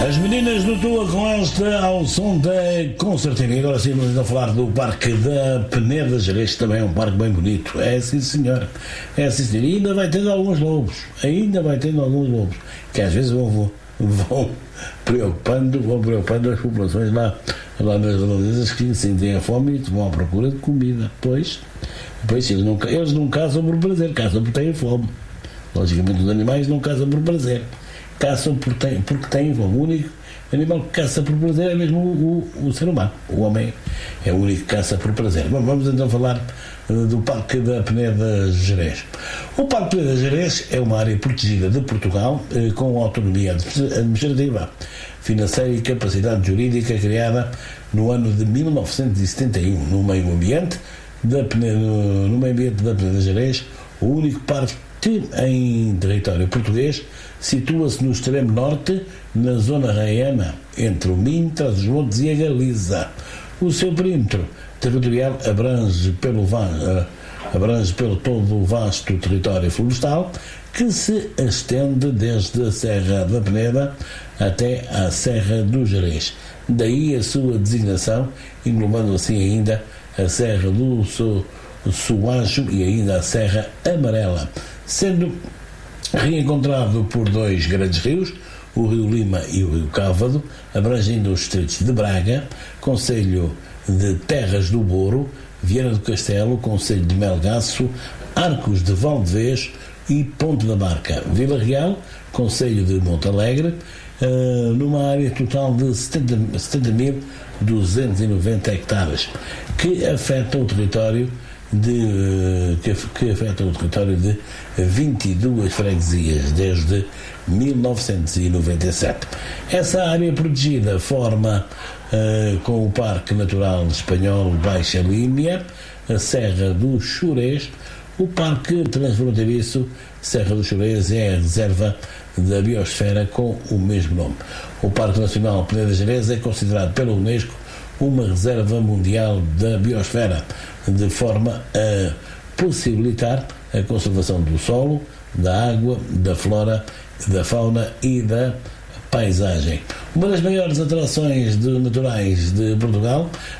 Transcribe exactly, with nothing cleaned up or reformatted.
As meninas do Tua com esta ao som da concertina. E agora sim vamos a falar do Parque da Peneda Gerês, que também é um parque bem bonito. É sim senhor, é sim senhor. E ainda vai tendo alguns lobos, ainda vai tendo alguns lobos, que às vezes vão, vão preocupando, vão preocupando as populações lá, lá nas redondezas, que sentem a fome e vão à procura de comida. Pois, pois eles não, eles não caçam por prazer, caçam porque têm fome. Logicamente os animais não caçam por prazer, caçam porque têm, porque têm fome. O único animal que caça por prazer é mesmo o, o, o ser humano. O homem é o único que caça por prazer. Bom, vamos então falar uh, do Parque da Peneda Gerês. O Parque da Peneda Gerês é uma área protegida de Portugal uh, com autonomia administrativa, financeira e capacidade jurídica, criada no ano de mil novecentos e setenta e um no meio ambiente da Peneda, no meio ambiente da Peneda Gerês. O único parque que em território português situa-se no extremo norte, na zona raiana, entre o Minho, Trás-os-Montes e a Galiza. O seu perímetro territorial abrange pelo, abrange pelo todo o vasto território florestal, que se estende desde a Serra da Peneda até à Serra do Gerês. Daí a sua designação, englobando assim ainda a Serra do Soajo e ainda a Serra Amarela, sendo reencontrado por dois grandes rios, o Rio Lima e o Rio Cávado, abrangindo os distritos de Braga, Concelho de Terras do Boro, Viana do Castelo, Concelho de Melgaço, Arcos de Valdevez e Ponte da Barca, Vila Real, Concelho de Montalegre, uh, numa área total de setenta mil duzentos e noventa hectares, que afeta o território De, que, que afeta o território de vinte e duas freguesias desde mil novecentos e noventa e sete. Essa área protegida forma uh, com o Parque Natural Espanhol Baixa Límia, a Serra do Xurés, o Parque Transfronteiriço Serra do Xurés é a reserva da biosfera com o mesmo nome. O Parque Nacional Peneda Gerês é considerado pela Unesco uma reserva mundial da biosfera, de forma a possibilitar a conservação do solo, da água, da flora, da fauna e da paisagem. Uma das maiores atrações de, naturais de Portugal,